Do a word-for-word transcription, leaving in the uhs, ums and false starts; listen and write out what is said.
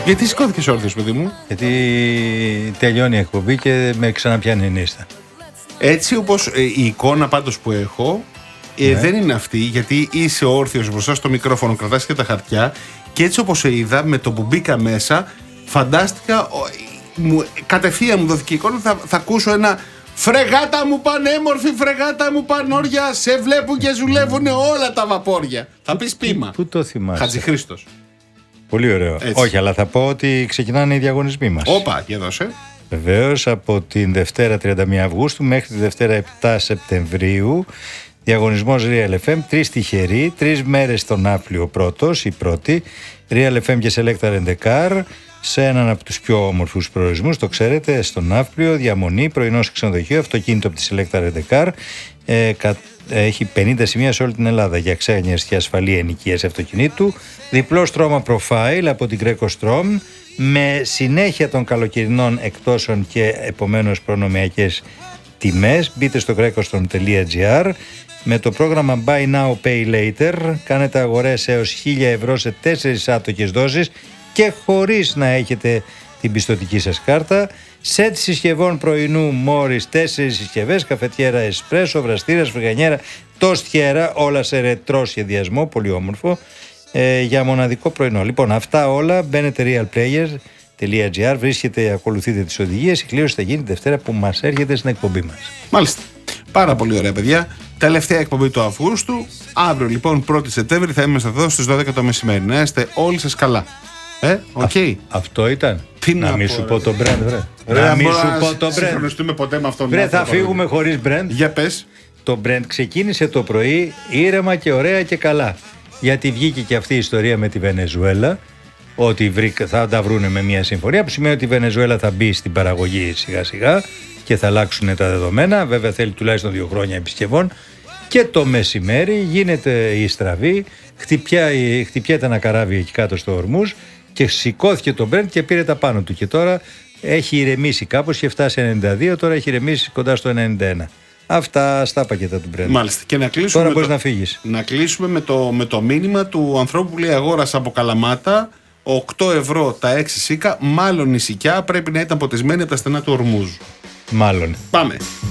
Γιατί σηκώθηκες όρθιος, παιδί μου? Γιατί τελειώνει η εκπομπή και με ξαναπιάνει η νύστα. Έτσι όπως ε, η εικόνα πάντως που έχω ε, ναι. δεν είναι αυτή, γιατί είσαι όρθιος μπροστά στο μικρόφωνο, κρατάς και τα χαρτιά, και έτσι όπως σε είδα με το που μπήκα μέσα, φαντάστηκα, μου, κατευθείαν μου δόθηκε η εικόνα, θα, θα ακούσω ένα «Φρεγάτα μου πανέμορφη, φρεγάτα μου πανόρια, σε βλέπουν και ζουλεύουν όλα τα βαπόρια». Θα πεις ποίημα. Πού το θυμάσαι? Χατζηχρήστος. Πολύ ωραίο. Έτσι. Όχι, αλλά θα πω ότι ξεκινάνε οι διαγωνισμοί μας. Όπα, για δώσε. Βεβαίως, από την Δευτέρα τριάντα μία Αυγούστου μέχρι τη Δευτέρα επτά Σεπτεμβρίου. Διαγωνισμός Real εφ εμ, τρεις τυχεροί, τρεις μέρες στον Ναύπλιο πρώτος, η πρώτη. Real εφ εμ και Selecta Rent-A-Car, σε έναν από τους πιο όμορφους προορισμούς, το ξέρετε, στον Ναύπλιο, διαμονή, πρωινό ξενοδοχείο, αυτοκίνητο από τη Selecta Rent-A-Car. Ε, κα, έχει πενήντα σημεία σε όλη την Ελλάδα για ξένιες και ασφαλή ενοικίαση αυτοκινήτου. Διπλό στρώμα profile από την Greco Strom, με συνέχεια των καλοκαιρινών εκτόσεων και επομένως προνομιακές τιμές. Μπείτε στο grecostrom τελεία gr. Με το πρόγραμμα Buy Now Pay Later κάνετε αγορές έως χίλια ευρώ σε τέσσερις άτοκες δόσεις και χωρίς να έχετε την πιστωτική σας κάρτα. Σετ συσκευών πρωινού Μόρις, τέσσερις συσκευές, καφετιέρα εσπρέσο, βραστήρα, σφρυγανιέρα, τοστιέρα, όλα σε ρετρό σχεδιασμό, πολύ όμορφο, ε, για μοναδικό πρωινό. Λοιπόν, αυτά όλα, μπαίνετε realplayer τελεία gr, βρίσκετε, ακολουθείτε τις οδηγίες. Η κλήρωση θα γίνει τη Δευτέρα που μας έρχεται στην εκπομπή μας. Μάλιστα. Πάρα πολύ ωραία, παιδιά. Τελευταία εκπομπή του Αυγούστου. Αύριο, λοιπόν, πρώτη Σεπτέμβρη, θα είμαστε εδώ στις δώδεκα το μεσημέρι. Να είστε όλοι σας καλά. Ε, οκ. Okay. Αυτό ήταν. Τι να, να μην σου πω το brand, βρε. Ρε, να μην σου πω το brand. Συγχρονιστούμε ποτέ με αυτόν. Βρε, θα φύγουμε χωρίς brand. Για πες. Το brand ξεκίνησε το πρωί ήρεμα και ωραία και καλά. Γιατί βγήκε και αυτή η ιστορία με τη Βενεζουέλα. Ότι θα τα βρούνε με μια συμφωνία, που σημαίνει ότι η Βενεζουέλα θα μπει στην παραγωγή σιγά σιγά και θα αλλάξουν τα δεδομένα. Βέβαια θέλει τουλάχιστον δύο χρόνια επισκευών. Και το μεσημέρι γίνεται η στραβή, χτυπιέται ένα καράβι εκεί κάτω στο Ορμούζ και σηκώθηκε το Brent και πήρε τα πάνω του. Και τώρα έχει ηρεμήσει κάπως, είχε φτάσει ενενήντα δύο, τώρα έχει ηρεμήσει κοντά στο ενενήντα ένα. Αυτά στα πακέτα του Brent. Μάλιστα. Και να κλείσουμε, τώρα μπορείς το... να φύγεις. Να κλείσουμε με το, με το μήνυμα του ανθρώπου που λέει αγόρασα από Καλαμάτα οκτώ ευρώ τα έξι σίκα, μάλλον η σικιά πρέπει να ήταν ποτισμένη από τα στενά του Ορμούζ. Μάλλον. Πάμε.